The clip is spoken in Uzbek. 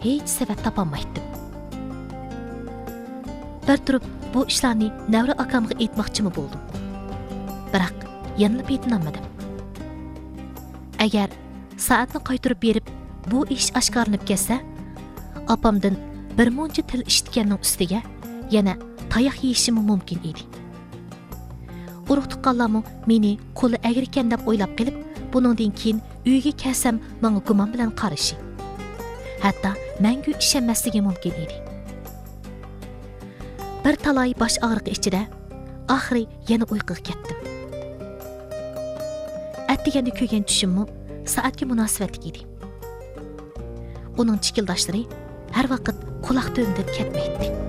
hech sabab topolmaydim. Bir turib bu ishlarni Navra akamga aytmoqchimi bo'ldim. Biroq yanilib aytolmadim. Agar soatni qaytarib berib bu ish oshkorlanib ketsa, opamdan bir muncha til eshitganning ustiga yana tayoq yeyishim mumkin edi. Urug' tuqqanlarmi meni qo'li agirkan deb o'ylab qilib, buningdan keyin uyga kelsam menga gumon bilan qarashi. Hatto menga ishonmasligi mumkin edi. Bir talay bosh og'riqi ichida oxiri yana uyquga ketdim. Atdiganda ko'rgan tushimmi soatga munosabatli edi. Uning chikildoshlari har vaqt quloq to'mdib ketmaydi.